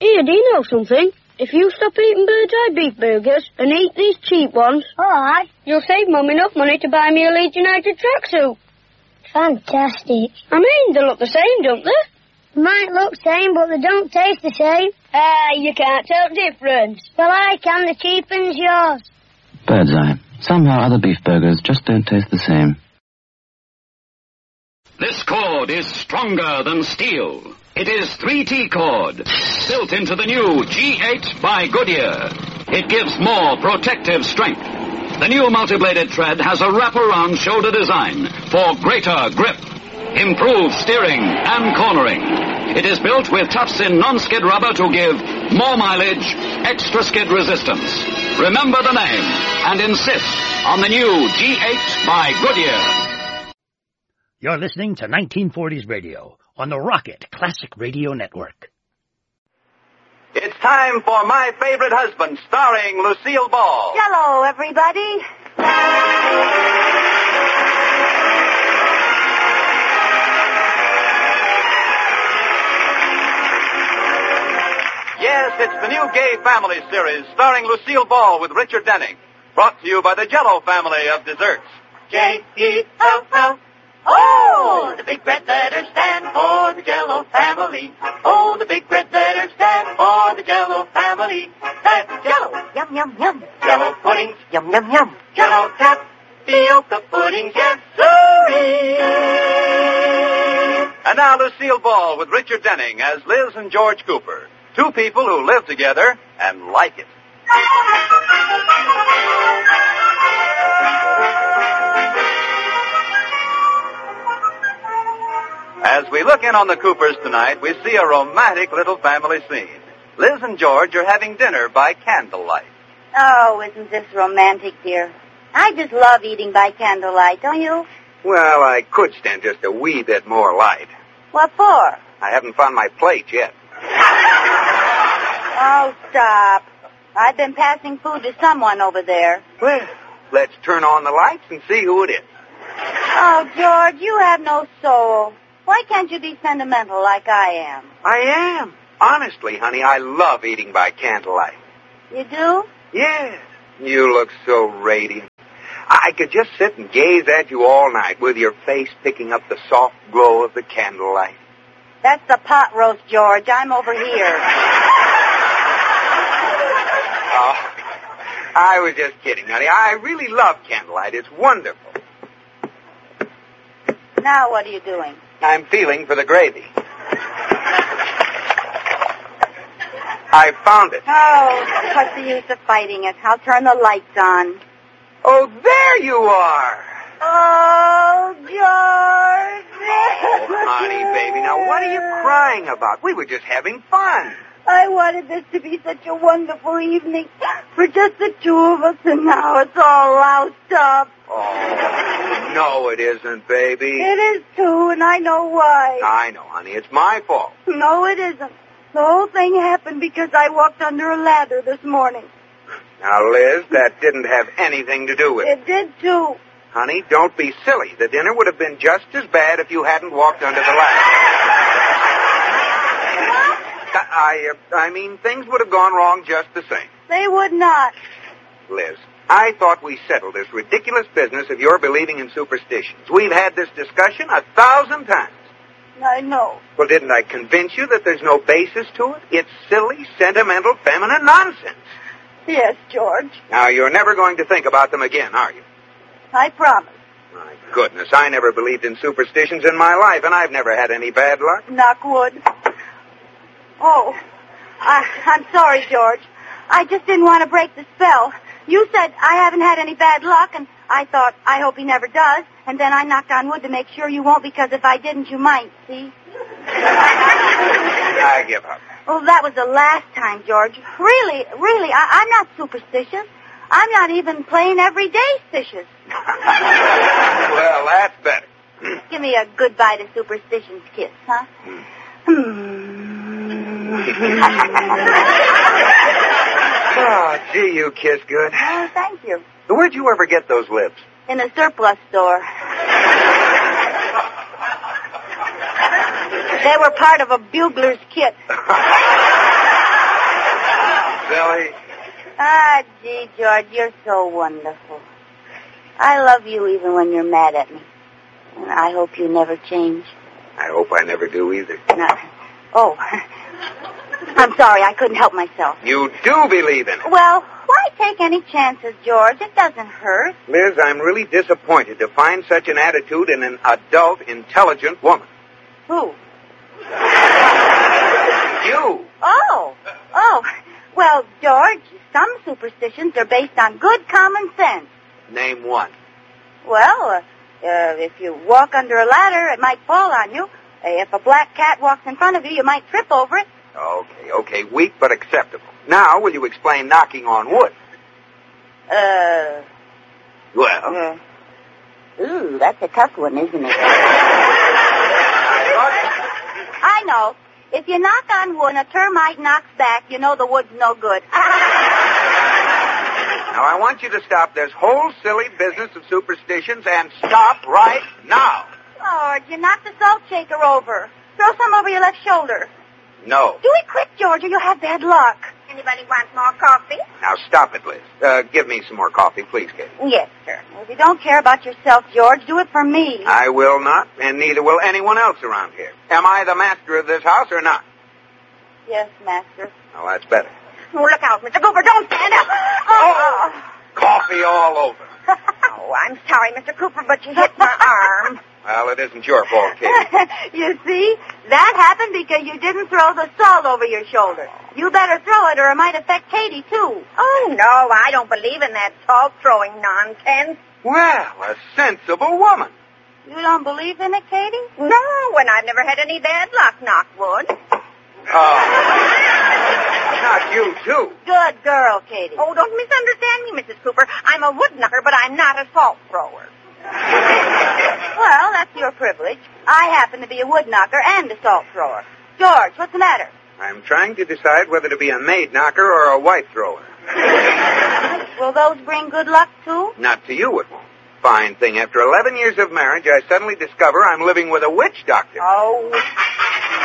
Here, do you know something? If you stop eating Bird's Eye beef burgers and eat these cheap ones, Alright. you'll save Mum enough money to buy me a Leeds United tracksuit. Fantastic. I mean, they look the same, don't they? Might look same, but they don't taste the same. You can't tell the difference. Well, I can. The cheap one's yours. Bird's Eye. Somehow other beef burgers just don't taste the same. This cord is stronger than steel. It is 3T cord, built into the new G8 by Goodyear. It gives more protective strength. The new multi-bladed tread has a wraparound shoulder design for greater grip, improved steering and cornering. It is built with tufts in non-skid rubber to give more mileage, extra skid resistance. Remember the name and insist on the new G8 by Goodyear. You're listening to 1940s Radio on the Rocket Classic Radio Network. It's time for My Favorite Husband, starring Lucille Ball. Hello, everybody. Yes, it's the new Gay Family series, starring Lucille Ball with Richard Denning. Brought to you by the Jell-O family of desserts. J-E-L-L. Oh, the big red letters stand for the Jell-O family. Oh, the big red letters stand for the Jell-O family. That's Jell-O. Yum, yum, yum. Jell-O puddings. Yum, yum, yum. Jell-O tapioca puddings. Yes, sirree. And now Lucille Ball with Richard Denning as Liz and George Cooper. Two people who live together and like it. As we look in on the Coopers tonight, we see a romantic little family scene. Liz and George are having dinner by candlelight. Oh, isn't this romantic, dear? I just love eating by candlelight, don't you? Well, I could stand just a wee bit more light. What for? I haven't found my plate yet. Oh, stop. I've been passing food to someone over there. Well, let's turn on the lights and see who it is. Oh, George, you have no soul. Why can't you be sentimental like I am? I am. Honestly, honey, I love eating by candlelight. You do? Yes. You look so radiant. I could just sit and gaze at you all night with your face picking up the soft glow of the candlelight. That's the pot roast, George. I'm over here. Oh, I was just kidding, honey. I really love candlelight. It's wonderful. Now what are you doing? I'm feeling for the gravy. I found it. Oh, what's the use of fighting it? I'll turn the lights on. Oh, there you are. Oh, George. Oh, honey, baby, now what are you crying about? We were just having fun. I wanted this to be such a wonderful evening for just the two of us, and now it's all loused up. Oh, no, it isn't, baby. It is, too, and I know why. I know, honey. It's my fault. No, it isn't. The whole thing happened because I walked under a ladder this morning. Now, Liz, that didn't have anything to do with it. It did, too. Honey, don't be silly. The dinner would have been just as bad if you hadn't walked under the ladder. I mean, things would have gone wrong just the same. They would not. Liz, I thought we settled this ridiculous business of your believing in superstitions. We've had this discussion 1,000 times. I know. Well, didn't I convince you that there's no basis to it? It's silly, sentimental, feminine nonsense. Yes, George. Now, you're never going to think about them again, are you? I promise. My goodness, I never believed in superstitions in my life, and I've never had any bad luck. Knock wood. Oh, I'm sorry, George. I just didn't want to break the spell. You said I haven't had any bad luck, and I thought, I hope he never does. And then I knocked on wood to make sure you won't, because if I didn't, you might, see? I give up. Oh, that was the last time, George. Really, I'm not superstitious. I'm not even plain everyday stitious. Well, that's better. Give me a goodbye to superstitions kiss, huh? Oh, gee, you kiss good. Oh, thank you. Where'd you ever get those lips? In a surplus store. They were part of a bugler's kit. silly. Ah, gee, George, you're so wonderful. I love you even when you're mad at me. And I hope you never change. I hope I never do either. No. Oh, I'm sorry, I couldn't help myself. You do believe in it. Well, why take any chances, George? It doesn't hurt. Liz, I'm really disappointed to find such an attitude in an adult, intelligent woman. Who? You. Oh. Well, George, some superstitions are based on good common sense. Name one. Well, if you walk under a ladder, it might fall on you. If a black cat walks in front of you, you might trip over it. Okay. Weak but acceptable. Now, will you explain knocking on wood? Well? Ooh, that's a tough one, isn't it? I know. If you knock on wood and a termite knocks back, you know the wood's no good. Now, I want you to stop this whole silly business of superstitions and stop right now. George, you knocked the salt shaker over. Throw some over your left shoulder. No. Do it quick, George, or you'll have bad luck. Anybody want more coffee? Now, stop it, Liz. Give me some more coffee, please, Kate. Yes, sir. Well, if you don't care about yourself, George, do it for me. I will not, and neither will anyone else around here. Am I the master of this house or not? Yes, master. Oh, that's better. Oh, look out, Mr. Cooper. Don't stand up. Oh, coffee all over. Oh, I'm sorry, Mr. Cooper, but you hit my arm. Well, it isn't your fault, Katie. You see, that happened because you didn't throw the salt over your shoulder. You better throw it or it might affect Katie, too. Oh, no, I don't believe in that salt-throwing nonsense. Well, a sensible woman. You don't believe in it, Katie? No, and I've never had any bad luck, knock wood. Oh. Not you, too. Good girl, Katie. Oh, don't misunderstand me, Mrs. Cooper. I'm a wood knocker, but I'm not a salt thrower. Well, that's your privilege. I happen to be a wood knocker and a salt thrower. George, what's the matter? I'm trying to decide whether to be a maid knocker or a wife thrower. Will those bring good luck, too? Not to you, it won't. Fine thing. After 11 years of marriage, I suddenly discover I'm living with a witch doctor. Oh,